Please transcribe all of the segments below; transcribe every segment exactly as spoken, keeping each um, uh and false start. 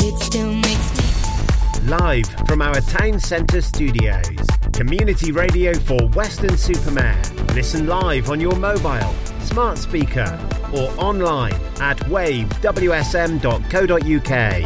it still makes me. Live from our town centre studios, community radio for Weston-super-Mare. Listen live on your mobile, smart speaker or online at wave w s m dot co dot u k.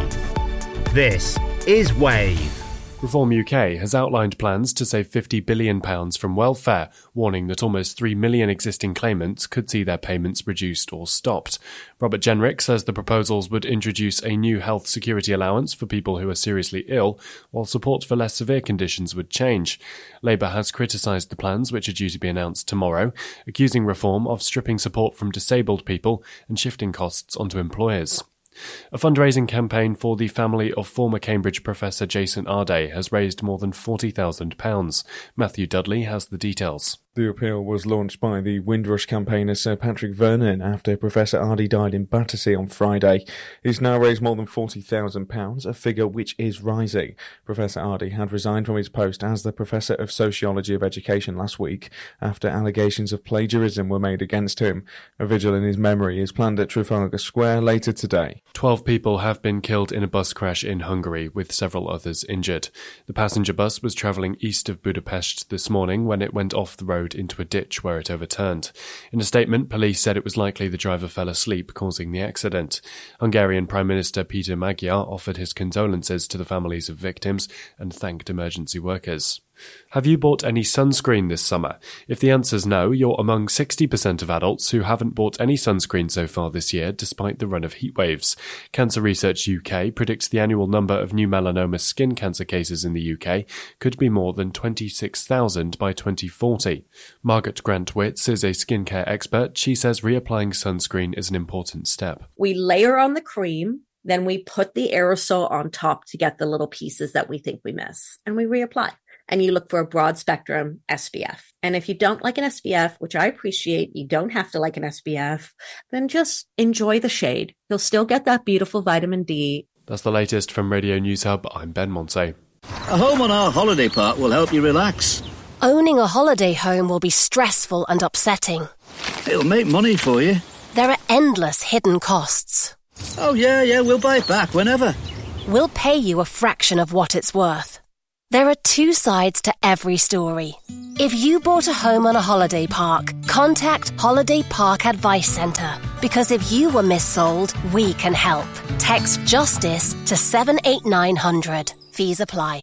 This is Wave. Reform U K has outlined plans to save fifty billion pounds from welfare, warning that almost three million existing claimants could see their payments reduced or stopped. Robert Jenrick says the proposals would introduce a new health security allowance for people who are seriously ill, while support for less severe conditions would change. Labour has criticised the plans, which are due to be announced tomorrow, accusing Reform of stripping support from disabled people and shifting costs onto employers. A fundraising campaign for the family of former Cambridge professor Jason Arday has raised more than forty thousand pounds. Matthew Dudley has the details. The appeal was launched by the Windrush campaigner Sir Patrick Vernon after Professor Arday died in Battersea on Friday. He's now raised more than forty thousand pounds, a figure which is rising. Professor Arday had resigned from his post as the Professor of Sociology of Education last week after allegations of plagiarism were made against him. A vigil in his memory is planned at Trafalgar Square later today. Twelve people have been killed in a bus crash in Hungary, with several others injured. The passenger bus was travelling east of Budapest this morning when it went off the road into a ditch where it overturned. In a statement, police said it was likely the driver fell asleep, causing the accident. Hungarian Prime Minister Peter Magyar offered his condolences to the families of victims and thanked emergency workers. Have you bought any sunscreen this summer? If the answer's no, you're among sixty percent of adults who haven't bought any sunscreen so far this year, despite the run of heatwaves. Cancer Research U K predicts the annual number of new melanoma skin cancer cases in the U K could be more than twenty-six thousand by twenty forty. Margaret Grant-Witz is a skincare expert. She says reapplying sunscreen is an important step. We layer on the cream, then we put the aerosol on top to get the little pieces that we think we miss, and we reapply. And you look for a broad spectrum S P F. And if you don't like an S P F, which I appreciate, you don't have to like an S P F, then just enjoy the shade. You'll still get that beautiful vitamin D. That's the latest from Radio News Hub. I'm Ben Monte. A home on our holiday park will help you relax. Owning a holiday home will be stressful and upsetting. It'll make money for you. There are endless hidden costs. Oh, yeah, yeah, we'll buy it back whenever. We'll pay you a fraction of what it's worth. There are two sides to every story. If you bought a home on a holiday park, contact Holiday Park Advice Centre. Because if you were missold, we can help. Text JUSTICE to seven eight nine hundred. Fees apply.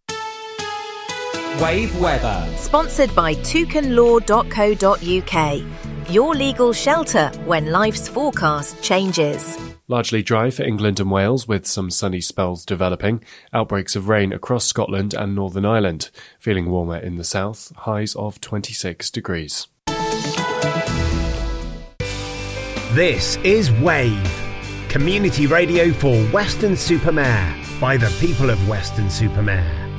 Wave weather. Sponsored by toucan law dot co dot u k. Your legal shelter when life's forecast changes. Largely dry for England and Wales, with some sunny spells developing. Outbreaks of rain across Scotland and Northern Ireland. Feeling warmer in the south, highs of twenty-six degrees. This is Wave, community radio for Weston-super-Mare by the people of Weston-super-Mare.